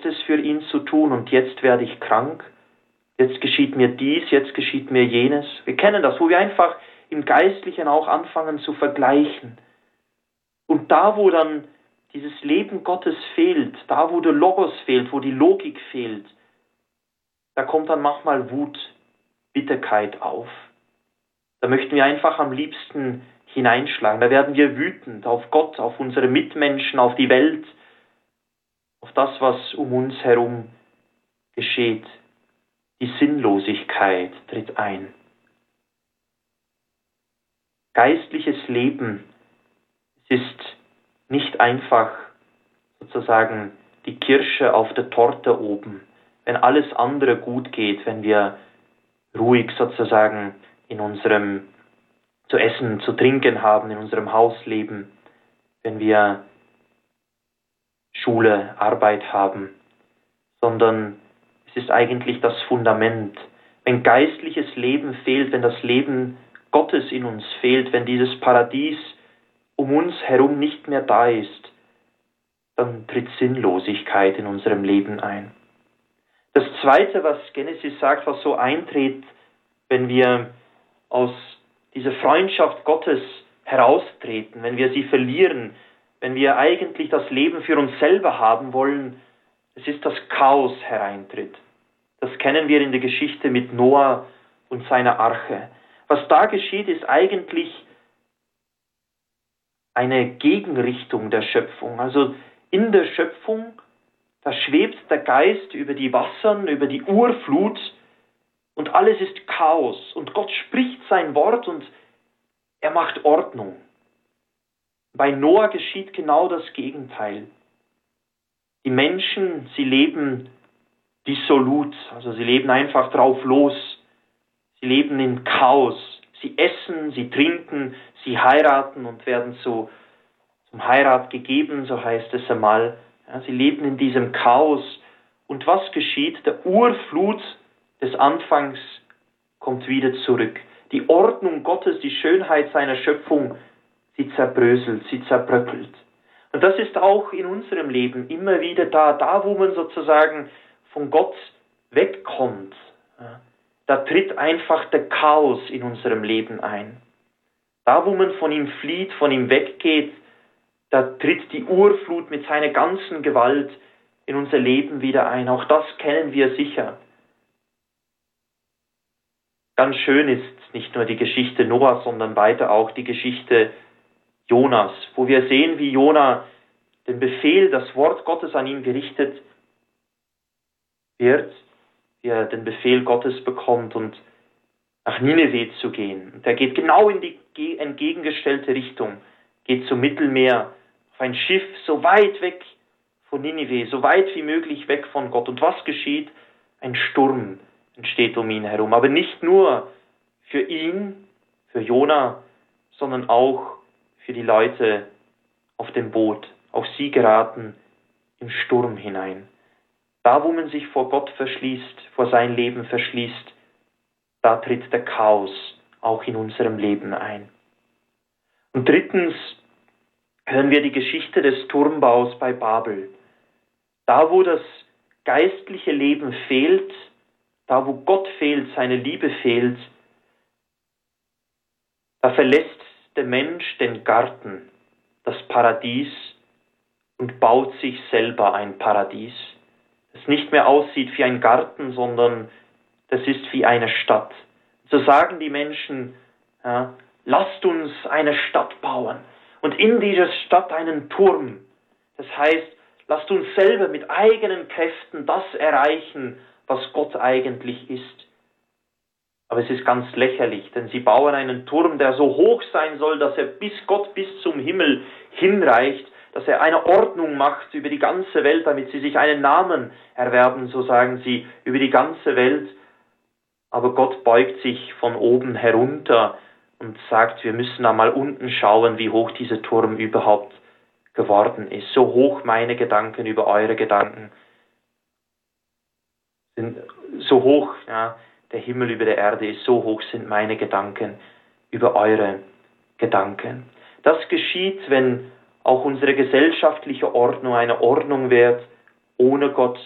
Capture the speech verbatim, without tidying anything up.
Bestes für ihn zu tun und jetzt werde ich krank, jetzt geschieht mir dies, jetzt geschieht mir jenes. Wir kennen das, wo wir einfach im Geistlichen auch anfangen zu vergleichen. Und da, wo dann dieses Leben Gottes fehlt, da, wo der Logos fehlt, wo die Logik fehlt, da kommt dann manchmal Wut, Bitterkeit auf. Da möchten wir einfach am liebsten hineinschlagen. Da werden wir wütend auf Gott, auf unsere Mitmenschen, auf die Welt, auf das, was um uns herum geschieht. Die Sinnlosigkeit tritt ein. Geistliches Leben, es ist nicht einfach sozusagen die Kirsche auf der Torte oben, wenn alles andere gut geht, wenn wir ruhig sozusagen in unserem zu essen, zu trinken haben, in unserem Haus leben, wenn wir Schule, Arbeit haben, sondern es ist eigentlich das Fundament. Wenn geistliches Leben fehlt, wenn das Leben Gottes in uns fehlt, wenn dieses Paradies um uns herum nicht mehr da ist, dann tritt Sinnlosigkeit in unserem Leben ein. Das Zweite, was Genesis sagt, was so eintritt, wenn wir aus dieser Freundschaft Gottes heraustreten, wenn wir sie verlieren, wenn wir eigentlich das Leben für uns selber haben wollen, es ist das Chaos hereintritt. Das kennen wir in der Geschichte mit Noah und seiner Arche. Was da geschieht, ist eigentlich eine Gegenrichtung der Schöpfung. Also in der Schöpfung, da schwebt der Geist über die Wassern, über die Urflut und alles ist Chaos. Und Gott spricht sein Wort und er macht Ordnung. Bei Noah geschieht genau das Gegenteil. Die Menschen, sie leben dissolut, also sie leben einfach drauf los. Sie leben in Chaos. Sie essen, sie trinken, sie heiraten und werden zu, zum Heirat gegeben, so heißt es einmal. Ja, sie leben in diesem Chaos. Und was geschieht? Der Urflut des Anfangs kommt wieder zurück. Die Ordnung Gottes, die Schönheit seiner Schöpfung, sie zerbröselt, sie zerbröckelt. Und das ist auch in unserem Leben immer wieder da, da wo man sozusagen von Gott wegkommt. Ja, da tritt einfach der Chaos in unserem Leben ein. Da, wo man von ihm flieht, von ihm weggeht, da tritt die Urflut mit seiner ganzen Gewalt in unser Leben wieder ein. Auch das kennen wir sicher. Ganz schön ist nicht nur die Geschichte Noah, sondern weiter auch die Geschichte Jonas, wo wir sehen, wie Jona den Befehl, das Wort Gottes an ihn gerichtet wird, wie er den Befehl Gottes bekommt und nach Nineveh zu gehen. Und er geht genau in die entgegengestellte Richtung, geht zum Mittelmeer, auf ein Schiff so weit weg von Nineveh, so weit wie möglich weg von Gott. Und was geschieht? Ein Sturm entsteht um ihn herum. Aber nicht nur für ihn, für Jona, sondern auch für die Leute auf dem Boot. Auch sie geraten im Sturm hinein. Da, wo man sich vor Gott verschließt, vor sein Leben verschließt, da tritt der Chaos auch in unserem Leben ein. Und drittens hören wir die Geschichte des Turmbaus bei Babel. Da, wo das geistliche Leben fehlt, da, wo Gott fehlt, seine Liebe fehlt, da verlässt der Mensch den Garten, das Paradies und baut sich selber ein Paradies, das nicht mehr aussieht wie ein Garten, sondern das ist wie eine Stadt. So sagen die Menschen, ja, lasst uns eine Stadt bauen und in dieser Stadt einen Turm. Das heißt, lasst uns selber mit eigenen Kräften das erreichen, was Gott eigentlich ist. Aber es ist ganz lächerlich, denn sie bauen einen Turm, der so hoch sein soll, dass er bis Gott bis zum Himmel hinreicht, dass er eine Ordnung macht über die ganze Welt, damit sie sich einen Namen erwerben, so sagen sie, über die ganze Welt. Aber Gott beugt sich von oben herunter und sagt, wir müssen einmal unten schauen, wie hoch dieser Turm überhaupt geworden ist. So hoch meine Gedanken über eure Gedanken sind, so hoch, ja, der Himmel über der Erde ist, so hoch sind meine Gedanken über eure Gedanken. Das geschieht, wenn auch unsere gesellschaftliche Ordnung eine Ordnung wird ohne Gott,